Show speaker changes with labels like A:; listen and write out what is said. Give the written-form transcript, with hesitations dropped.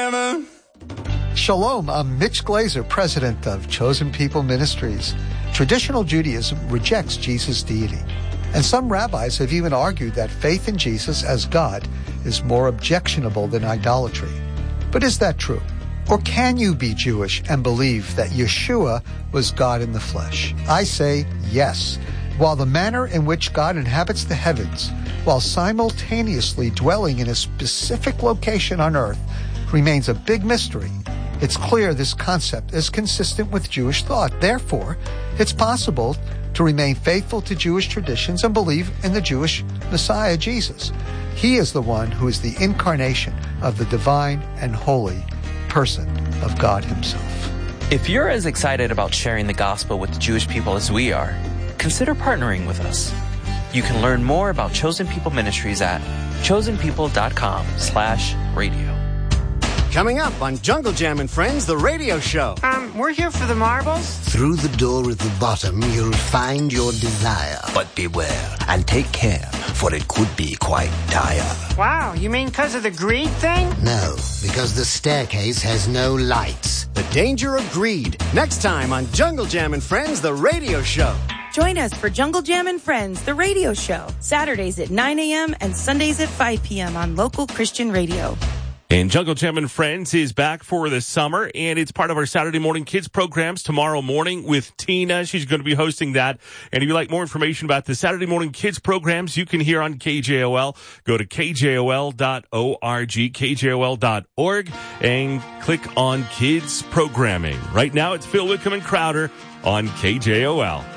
A: heaven.
B: Shalom, I'm Mitch Glazer, president of Chosen People Ministries. Traditional Judaism rejects Jesus' deity, and some rabbis have even argued that faith in Jesus as God is more objectionable than idolatry. But is that true? Or can you be Jewish and believe that Yeshua was God in the flesh? I say yes. While the manner in which God inhabits the heavens, while simultaneously dwelling in a specific location on earth, remains a big mystery, it's clear this concept is consistent with Jewish thought. Therefore, it's possible to remain faithful to Jewish traditions and believe in the Jewish Messiah, Jesus. He is the one who is the incarnation of the divine and holy person of God himself.
C: If you're as excited about sharing the gospel with the Jewish people as we are, consider partnering with us. You can learn more about Chosen People Ministries at chosenpeople.com/radio.
D: Coming up on Jungle Jam and Friends, the radio show.
E: We're here for the marbles.
F: Through the door at the bottom, you'll find your desire. But beware and take care, for it could be quite dire.
E: Wow, you mean because of the greed thing?
F: No, because the staircase has no lights.
D: The danger of greed. Next time on Jungle Jam and Friends, the radio show.
G: Join us for Jungle Jam and Friends, the radio show. Saturdays at 9 a.m. and Sundays at 5 p.m. on local Christian radio.
H: And Jungle Jam and Friends is back for the summer, and it's part of our Saturday morning kids programs tomorrow morning with Tina. She's going to be hosting that. And if you'd like more information about the Saturday morning kids programs, you can hear on KJOL. Go to kjol.org, kjol.org, and click on kids programming. Right now, it's Phil Wickham and Crowder on KJOL.